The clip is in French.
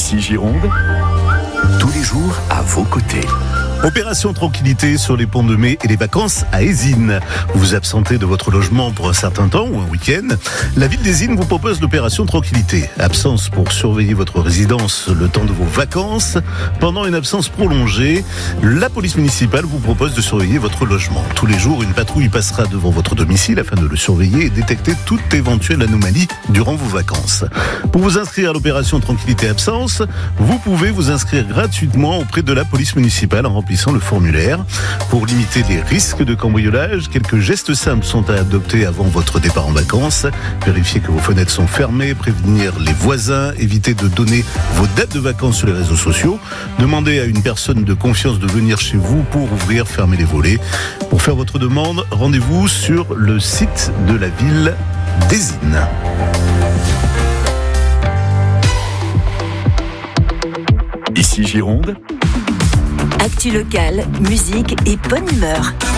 Ici Gironde, tous les jours à vos côtés. Opération Tranquillité sur les ponts de mai et les vacances à Ézines. Vous vous absentez de votre logement pour un certain temps ou un week-end. La ville d'Ézines vous propose l'opération Tranquillité. Absence pour surveiller votre résidence le temps de vos vacances. Pendant une absence prolongée, la police municipale vous propose de surveiller votre logement. Tous les jours, une patrouille passera devant votre domicile afin de le surveiller et détecter toute éventuelle anomalie durant vos vacances. Pour vous inscrire à l'opération Tranquillité Absence, vous pouvez vous inscrire gratuitement auprès de la police municipale en remplissant le formulaire. Pour limiter les risques de cambriolage, quelques gestes simples sont à adopter avant votre départ en vacances. Vérifiez que vos fenêtres sont fermées, prévenir les voisins, éviter de donner vos dates de vacances sur les réseaux sociaux, demander à une personne de confiance de venir chez vous pour ouvrir, fermer les volets. Pour faire votre demande, rendez-vous sur le site de la ville d'Ézines. Ici Gironde, Actu locale, musique et bonne humeur.